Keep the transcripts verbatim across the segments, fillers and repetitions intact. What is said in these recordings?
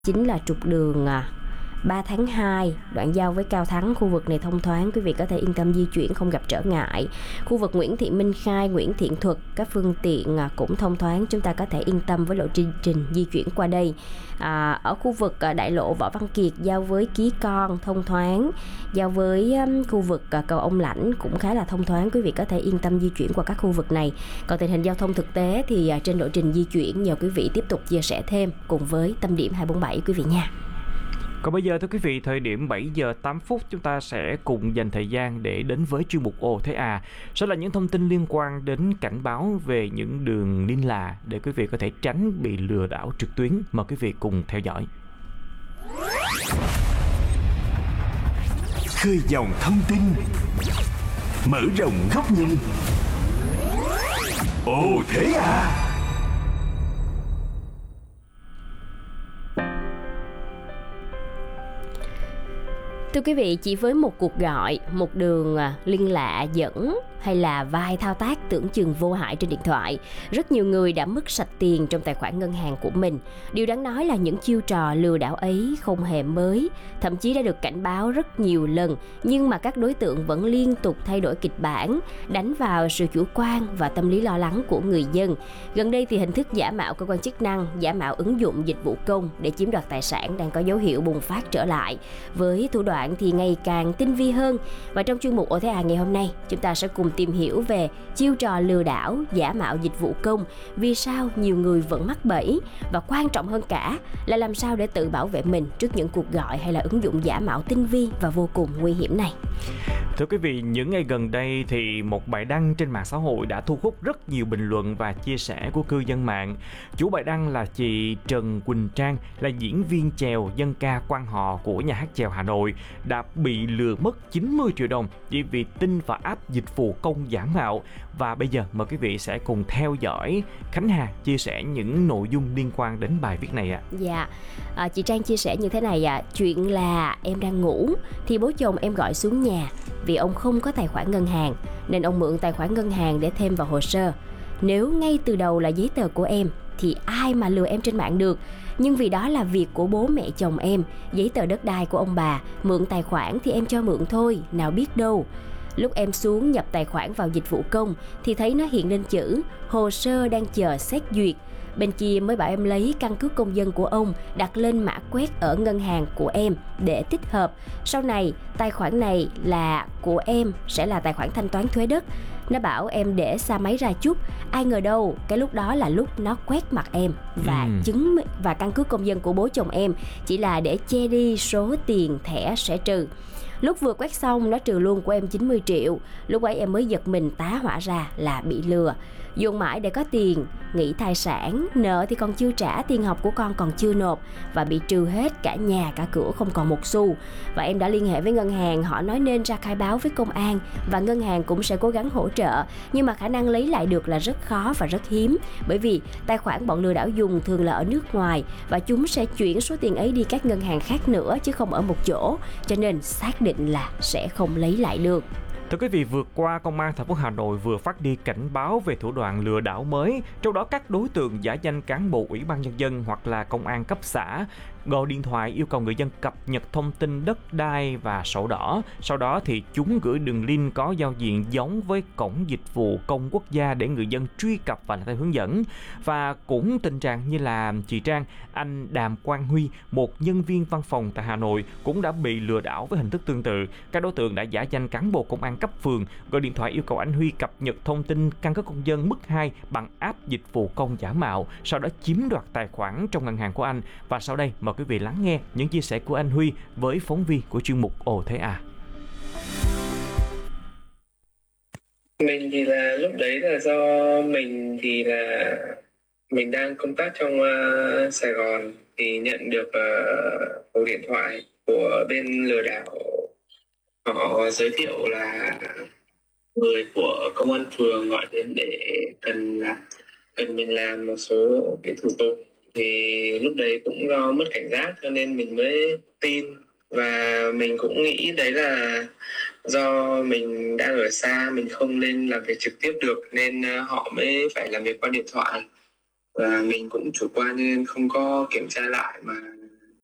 chính là trục đường à, ba tháng hai, đoạn giao với Cao Thắng. Khu vực này thông thoáng, quý vị có thể yên tâm di chuyển không gặp trở ngại. Khu vực Nguyễn Thị Minh Khai, Nguyễn Thiện Thuật, các phương tiện à, cũng thông thoáng, chúng ta có thể yên tâm với lộ trình, trình di chuyển qua đây. À, ở khu vực à, đại lộ Võ Văn Kiệt giao với Ký Con thông thoáng, giao với um, khu vực à, cầu Ông Lãnh cũng khá là thông thoáng, quý vị có thể yên tâm di chuyển qua các khu vực này. Còn tình hình giao thông thực tế thì à, trên lộ trình di chuyển nhờ quý vị tiếp tục chia sẻ thêm cùng với Tâm điểm hai bốn bảy quý vị nha. Còn bây giờ thưa quý vị, thời điểm bảy giờ tám phút chúng ta sẽ cùng dành thời gian để đến với chuyên mục Ồ Thế À. Sẽ là những thông tin liên quan đến cảnh báo về những đường liên lạ để quý vị có thể tránh bị lừa đảo trực tuyến. Mời quý vị cùng theo dõi. Khơi dòng thông tin, mở rộng góc nhìn. Ồ Thế À. Thưa quý vị, chỉ với một cuộc gọi, một đường liên lạ dẫn hay là vài thao tác tưởng chừng vô hại trên điện thoại, rất nhiều người đã mất sạch tiền trong tài khoản ngân hàng của mình. Điều đáng nói là những chiêu trò lừa đảo ấy không hề mới, thậm chí đã được cảnh báo rất nhiều lần, nhưng mà các đối tượng vẫn liên tục thay đổi kịch bản, đánh vào sự chủ quan và tâm lý lo lắng của người dân. Gần đây thì hình thức giả mạo cơ quan chức năng, giả mạo ứng dụng dịch vụ công để chiếm đoạt tài sản đang có dấu hiệu bùng phát trở lại, với thủ đoạn thì ngày càng tinh vi hơn. Và trong chuyên mục Ồ Thế À ngày hôm nay, chúng ta sẽ cùng tìm hiểu về chiêu trò lừa đảo, giả mạo dịch vụ công, vì sao nhiều người vẫn mắc bẫy, và quan trọng hơn cả là làm sao để tự bảo vệ mình trước những cuộc gọi hay là ứng dụng giả mạo tinh vi và vô cùng nguy hiểm này. Thưa quý vị, những ngày gần đây thì một bài đăng trên mạng xã hội đã thu hút rất nhiều bình luận và chia sẻ của cư dân mạng. Chủ bài đăng là chị Trần Quỳnh Trang, là diễn viên chèo dân ca quan họ của nhà hát chèo Hà Nội, đã bị lừa mất chín mươi triệu đồng chỉ vì tin vào app dịch vụ công giả mạo. Và bây giờ mời quý vị sẽ cùng theo dõi Khánh Hà chia sẻ những nội dung liên quan đến bài viết này ạ. À. Dạ, à, chị Trang chia sẻ như thế này ạ. À. Chuyện là em đang ngủ thì bố chồng em gọi xuống nhà vì ông không có tài khoản ngân hàng, nên ông mượn tài khoản ngân hàng để thêm vào hồ sơ. Nếu ngay từ đầu là giấy tờ của em thì ai mà lừa em trên mạng được. Nhưng vì đó là việc của bố mẹ chồng em, giấy tờ đất đai của ông bà, mượn tài khoản thì em cho mượn thôi, nào biết đâu. Lúc em xuống nhập tài khoản vào dịch vụ công thì thấy nó hiện lên chữ hồ sơ đang chờ xét duyệt. Bên kia mới bảo em lấy căn cước công dân của ông đặt lên mã quét ở ngân hàng của em để tích hợp. Sau này tài khoản này là của em sẽ là tài khoản thanh toán thuế đất. Nó bảo em để xa máy ra chút, ai ngờ đâu cái lúc đó là lúc nó quét mặt em và ừ. chứng và căn cước công dân của bố chồng em chỉ là để che đi số tiền thẻ sẽ trừ. Lúc vừa quét xong nó trừ luôn của em chín mươi triệu. Lúc ấy em mới giật mình tá hỏa ra là bị lừa. Dùng mãi để có tiền, nghỉ thai sản, nợ thì còn chưa trả, tiền học của con còn chưa nộp, và bị trừ hết cả nhà cả cửa không còn một xu. Và em đã liên hệ với ngân hàng, họ nói nên ra khai báo với công an và ngân hàng cũng sẽ cố gắng hỗ trợ. Nhưng mà khả năng lấy lại được là rất khó và rất hiếm, bởi vì tài khoản bọn lừa đảo dùng thường là ở nước ngoài và chúng sẽ chuyển số tiền ấy đi các ngân hàng khác nữa chứ không ở một chỗ, cho nên xác định là sẽ không lấy lại được. Thưa quý vị, vừa qua Công an thành phố Hà Nội vừa phát đi cảnh báo về thủ đoạn lừa đảo mới, trong đó các đối tượng giả danh cán bộ Ủy ban Nhân dân hoặc là công an cấp xã, gọi điện thoại yêu cầu người dân cập nhật thông tin đất đai và sổ đỏ. Sau đó thì chúng gửi đường link có giao diện giống với cổng dịch vụ công quốc gia để người dân truy cập và làm theo hướng dẫn. Và cũng tình trạng như là chị Trang, anh Đàm Quang Huy, một nhân viên văn phòng tại Hà Nội, cũng đã bị lừa đảo với hình thức tương tự. Các đối tượng đã giả danh cán bộ công an cấp phường, gọi điện thoại yêu cầu anh Huy cập nhật thông tin căn cước công dân mức hai bằng app dịch vụ công giả mạo, sau đó chiếm đoạt tài khoản trong ngân hàng của anh. Và sau đây mời quý vị lắng nghe những chia sẻ của anh Huy với phóng viên của chuyên mục Ồ Thế À. Mình thì là lúc đấy là do mình thì là mình đang công tác trong uh, Sài Gòn thì nhận được uh, cuộc điện thoại của bên lừa đảo. Họ giới thiệu là người của công an phường gọi đến để cần là cần mình làm một số cái thủ tục. Thì lúc đấy cũng do mất cảnh giác cho nên mình mới tin, và mình cũng nghĩ đấy là do mình đang ở xa, mình không nên làm việc trực tiếp được nên họ mới phải làm việc qua điện thoại, và mình cũng chủ quan nên không có kiểm tra lại mà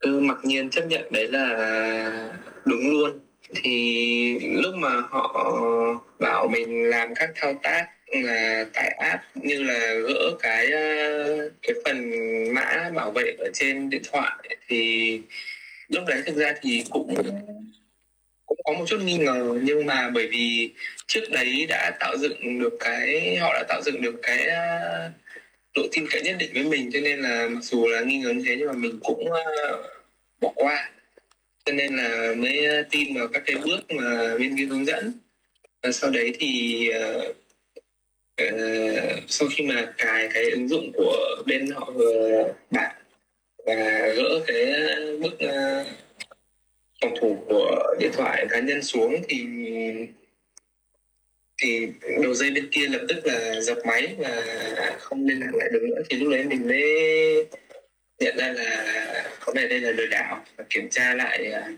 cứ mặc nhiên chấp nhận đấy là đúng luôn. Thì lúc mà họ bảo mình làm các thao tác là tải app như là gỡ cái ờ, cái phần mã bảo vệ ở trên điện thoại, thì lúc đấy thực ra thì cũng cũng có một chút nghi ngờ, nhưng mà bởi vì trước đấy đã tạo dựng được cái họ đã tạo dựng được cái ờ, độ tin cậy nhất định với mình, cho nên là mặc dù là nghi ngờ như thế nhưng mà mình cũng ờ, bỏ qua, cho nên là mới tin vào các cái bước mà bên kia hướng dẫn. Và sau đấy thì uh, uh, sau khi mà cài cái ứng dụng của bên họ vừa bạn và gỡ cái bức uh, phòng thủ của điện thoại cá nhân xuống thì thì đầu dây bên kia lập tức là dập máy và không liên lạc lại được nữa. Thì lúc đấy mình mới nhận ra là có vẻ đây là lừa đảo, và kiểm tra lại uh,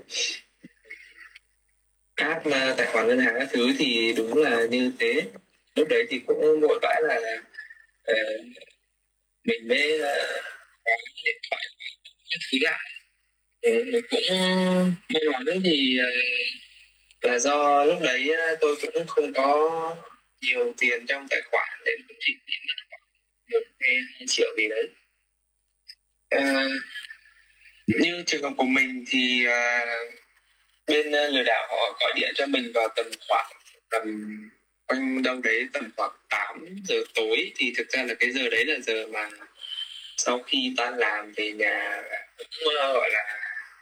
các uh, tài khoản ngân hàng các thứ thì đúng là như thế. Lúc đấy thì cũng vội vã là uh, mình mới uh, có điện thoại các thứ lại. Ừ, mình cũng may mắn thì uh, là do lúc đấy uh, tôi cũng không có nhiều tiền trong tài khoản, nên cũng chỉ bị mất khoảng một hay hai triệu gì đấy. Uh, như trường hợp của mình thì uh, bên uh, lừa đảo họ gọi điện cho mình vào tầm khoảng tầm quanh đâu đấy tầm khoảng tám giờ tối. Thì thực ra là cái giờ đấy là giờ mà sau khi tan làm về nhà cũng uh, gọi là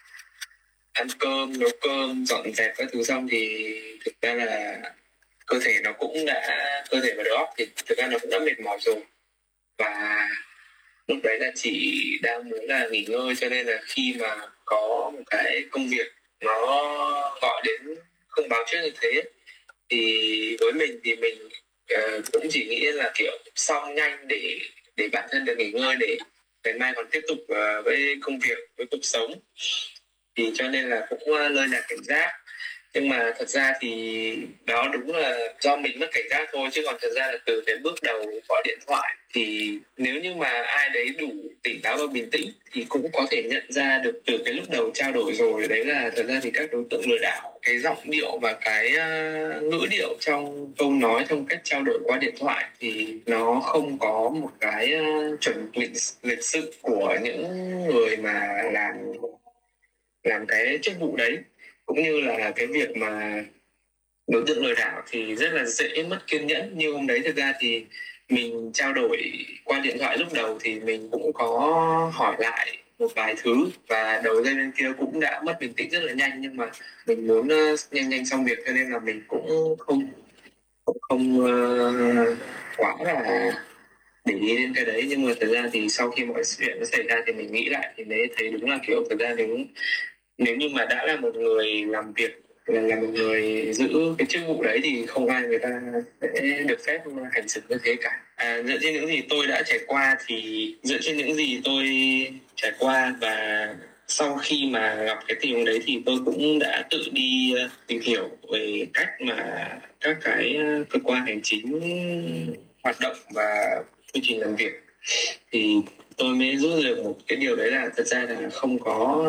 ăn cơm, nấu cơm, dọn dẹp các thứ xong thì thực ra là cơ thể nó cũng đã cơ thể và đầu óc thì thực ra nó cũng đã mệt mỏi rồi, và lúc đấy là chỉ đang muốn là nghỉ ngơi, cho nên là khi mà có một cái công việc nó gọi đến không báo trước như thế thì với mình thì mình uh, cũng chỉ nghĩ là kiểu xong nhanh để để bản thân được nghỉ ngơi, để ngày mai còn tiếp tục uh, với công việc, với cuộc sống. Thì cho nên là cũng uh, lơi là cảnh giác. Nhưng mà thật ra thì đó đúng là do mình mất cảnh giác thôi, chứ còn thật ra là từ cái bước đầu gọi điện thoại thì nếu như mà ai đấy đủ tỉnh táo và bình tĩnh thì cũng có thể nhận ra được từ cái lúc đầu trao đổi rồi, đấy là thật ra thì các đối tượng lừa đảo, cái giọng điệu và cái uh, ngữ điệu trong câu nói, trong cách trao đổi qua điện thoại thì nó không có một cái uh, chuẩn lịch, lịch sự của những người mà làm làm cái chức vụ đấy. Cũng như là cái việc mà đối tượng lừa đảo thì rất là dễ mất kiên nhẫn. Như hôm đấy thực ra thì mình trao đổi qua điện thoại lúc đầu thì mình cũng có hỏi lại một vài thứ, và đầu dây bên kia cũng đã mất bình tĩnh rất là nhanh, nhưng mà mình muốn uh, nhanh nhanh xong việc, cho nên là mình cũng không không, không uh, quá là để ý đến cái đấy. Nhưng mà thực ra thì sau khi mọi chuyện nó xảy ra thì mình nghĩ lại thì mới thấy đúng là kiểu thực ra nếu nếu như mà đã là một người làm việc, là, là một người giữ cái chức vụ đấy thì không ai người ta sẽ được phép hành xử như thế cả. À, dựa trên những gì tôi đã trải qua thì dựa trên những gì tôi trải qua và sau khi mà gặp cái tình huống đấy thì tôi cũng đã tự đi tìm hiểu về cách mà các cái cơ quan hành chính hoạt động và quy trình làm việc, thì tôi mới rút được một cái điều đấy là thật ra là không có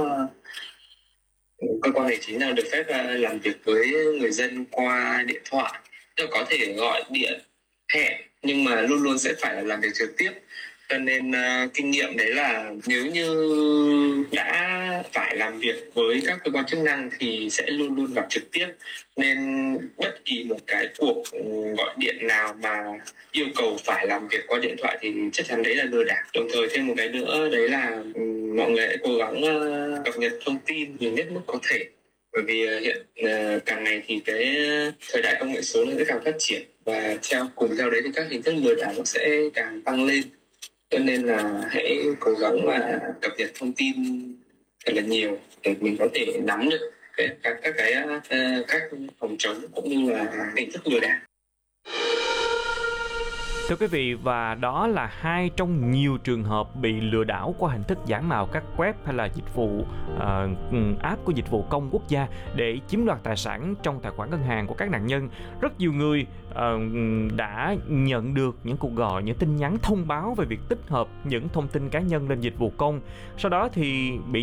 cơ quan hành chính nào được phép làm việc với người dân qua điện thoại. Tức là có thể gọi điện hẹn nhưng mà luôn luôn sẽ phải là làm việc trực tiếp. Cho nên uh, kinh nghiệm đấy là nếu như đã phải làm việc với các cơ quan chức năng thì sẽ luôn luôn gặp trực tiếp. Nên bất kỳ một cái cuộc gọi điện nào mà yêu cầu phải làm việc qua điện thoại thì chắc chắn đấy là lừa đảo. Đồng thời thêm một cái nữa đấy là um, mọi người hãy cố gắng uh, cập nhật thông tin nhiều nhất mức có thể. Bởi vì uh, hiện uh, càng ngày thì cái thời đại công nghệ số nó sẽ càng phát triển, và theo cùng theo đấy thì các hình thức lừa đảo nó sẽ càng tăng lên. Cho nên là hãy cố gắng mà cập nhật thông tin thật là nhiều để mình có thể nắm được cái, các các cái uh, cách phòng chống cũng như là hình thức lừa đảo. Thưa quý vị, và đó là hai trong nhiều trường hợp bị lừa đảo qua hình thức giả mạo các web hay là dịch vụ uh, app của dịch vụ công quốc gia để chiếm đoạt tài sản trong tài khoản ngân hàng của các nạn nhân. Rất nhiều người uh, đã nhận được những cuộc gọi, những tin nhắn thông báo về việc tích hợp những thông tin cá nhân lên dịch vụ công. Sau đó thì bị